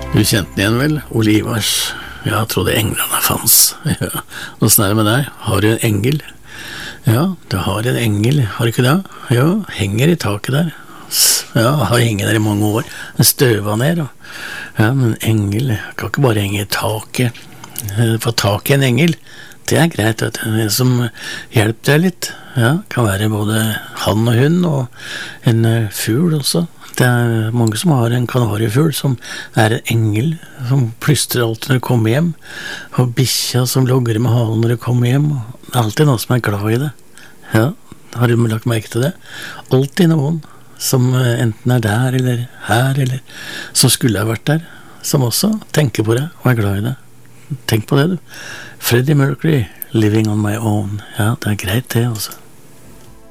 Du kjente den igjen vel, Olivars. Ja, jeg trodde englene fanns. Ja. Hvordan er det med deg? Har du en engel? Ja, du har en engel, har du ikke det? Ja, henger i taket der. Ja, har hengt der i mange år. Den støva ned. Ja, men engel, kan ikke bare henge i taket. Få tak i en engel, det er greit, vet du. En som hjelper deg litt. Ja, kan være både han og hun, og en fugl også. Det er mange som har en kanariefugl som er en engel, som plystrer alt når du kommer hjem, og bikkja som logger med halen når du kommer hjem, og det er alltid noen som er glad i det. Ja, har du lagt merke til det? Alltid noen som enten er der eller her, eller som skulle ha vært der, som også tenker på det og er glad i det. Tenk på det, du. Freddie Mercury, Living on My Own. Ja, det er greit det, altså.